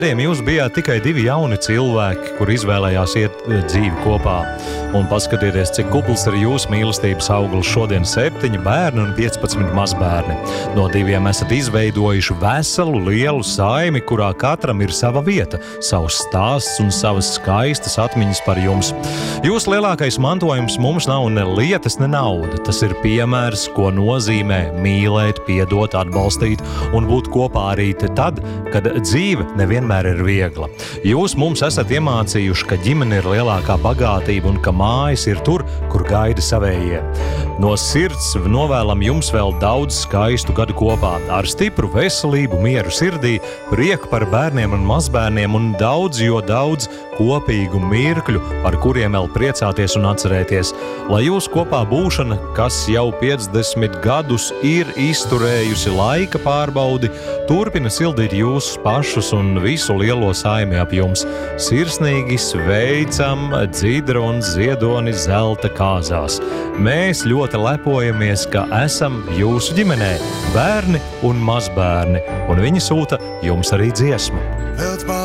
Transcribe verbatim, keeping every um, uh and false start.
Jūs bijāt tikai divi jauni cilvēki, kur izvēlējās iet dzīvi kopā. Un paskatieties, cik kupls ir jūsu mīlestības auglis. Šodien septiņi bērni un piecpadsmit mazbērni. No diviem esat izveidojuši veselu lielu saimi, kurā katram ir sava vieta, savs stāsts un savas skaistas atmiņas par jums. Jūsu lielākais mantojums mums nav ne lietas, ne nauda. Tas ir piemērs, ko nozīmē mīlēt, piedot, atbalstīt un būt kopā arī tad, kad dzīve nevienmēr ir viegla. Jūs mums esat iemācījuši, ka ģimene ir lielākā bagātība un ka mājas ir tur, kur gaida savējie. No sirds novēlam jums vēl daudz skaistu gadu kopā, ar stipru veselību, mieru sirdī, prieku par bērniem un mazbērniem un daudz, jo daudz kopīgu mirkļu, par kuriem vēl priecāties un atcerēties. Lai jūs kopā būšana, kas jau piecdesmit gadus ir izturējusi laika pārbaudi, turpina sildīt jūs pašus un visu lielo saimi ap jums. Sirsnīgi sveicam Dzidra un Ziedoni zelta kāzās. Mēs ļoti lepojamies, ka esam jūsu ģimenē, bērni un mazbērni, un viņi sūta jums arī dziesmu.